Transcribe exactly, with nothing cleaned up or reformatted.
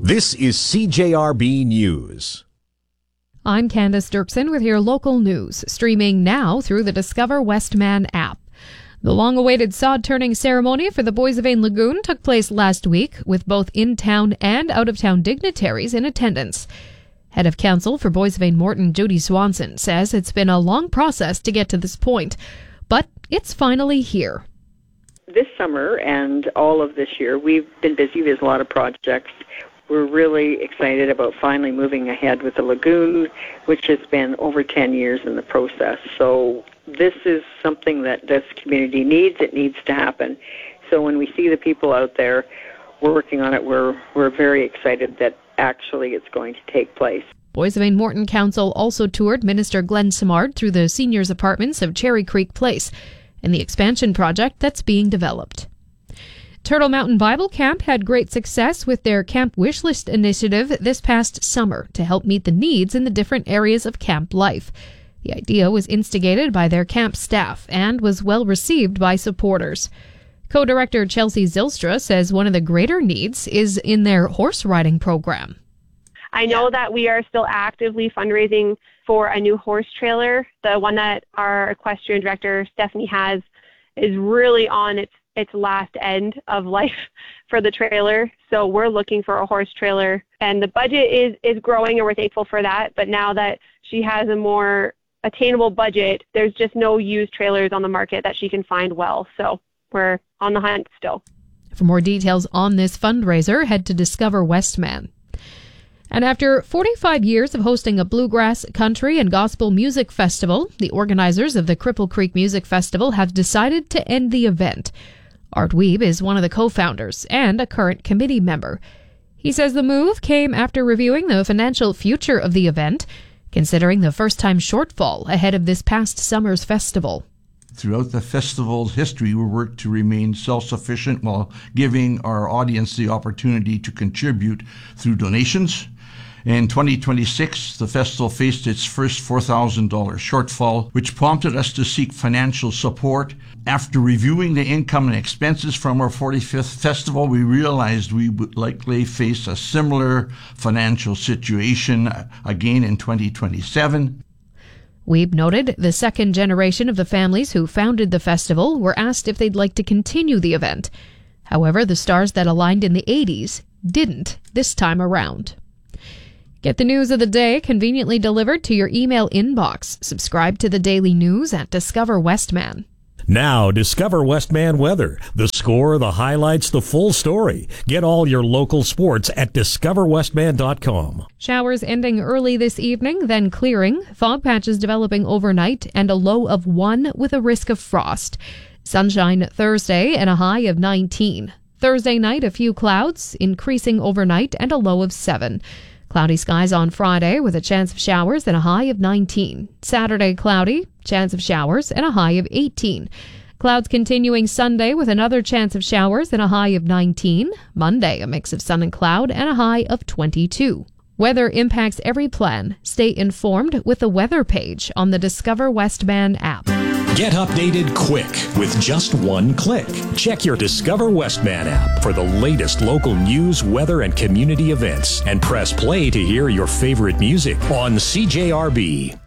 This is C J R B News. I'm Candace Dirksen with your local news, streaming now through the Discover Westman app. The long-awaited sod-turning ceremony for the Bois Avane Lagoon took place last week, with both in-town and out-of-town dignitaries in attendance. Head of Council for Bois Avane Morton, Judy Swanson, says it's been a long process to get to this point, but it's finally here. This summer and all of this year, we've been busy. There's a lot of projects. We're really excited about finally moving ahead with the lagoon, which has been over ten years in the process. So this is something that this community needs. It needs to happen. So when we see the people out there, we're working on it. We're we're very excited that actually it's going to take place. Bois Avane Morton Council also toured Minister Glenn Simard through the seniors' apartments of Cherry Creek Place and the expansion project that's being developed. Turtle Mountain Bible Camp had great success with their Camp Wishlist initiative this past summer to help meet the needs in the different areas of camp life. The idea was instigated by their camp staff and was well received by supporters. Co-director Chelsea Zylstra says one of the greater needs is in their horse riding program. I know that we are still actively fundraising for a new horse trailer. The one that our equestrian director, Stephanie, has is really on its its last end of life for the trailer. So we're looking for a horse trailer, and the budget is, is growing, and we're thankful for that. But now that she has a more attainable budget, there's just no used trailers on the market that she can find well. So we're on the hunt still. For more details on this fundraiser, head to Discover Westman. And after forty-five years of hosting a bluegrass, country, and gospel music festival, the organizers of the Cripple Creek Music Festival have decided to end the event. Art Wiebe is one of the co-founders and a current committee member. He says the move came after reviewing the financial future of the event, considering the first-time shortfall ahead of this past summer's festival. Throughout the festival's history, we worked to remain self-sufficient while giving our audience the opportunity to contribute through donations. In twenty twenty-six, the festival faced its first four thousand dollars shortfall, which prompted us to seek financial support. After reviewing the income and expenses from our forty-fifth festival, we realized we would likely face a similar financial situation again in twenty twenty-seven. Wiebe noted the second generation of the families who founded the festival were asked if they'd like to continue the event. However, the stars that aligned in the eighties didn't this time around. Get the news of the day conveniently delivered to your email inbox. Subscribe to the daily news at Discover Westman. Now, Discover Westman weather. The score, the highlights, the full story. Get all your local sports at discover westman dot com. Showers ending early this evening, then clearing. Fog patches developing overnight and a low of one with a risk of frost. Sunshine Thursday and a high of nineteen. Thursday night, a few clouds, increasing overnight and a low of seven. Cloudy skies on Friday with a chance of showers and a high of nineteen. Saturday, cloudy, chance of showers and a high of eighteen. Clouds continuing Sunday with another chance of showers and a high of nineteen. Monday, a mix of sun and cloud and a high of twenty-two. Weather impacts every plan. Stay informed with the weather page on the Discover Westman app. Get updated quick with just one click. Check your Discover Westman app for the latest local news, weather, and community events, and press play to hear your favorite music on C J R B.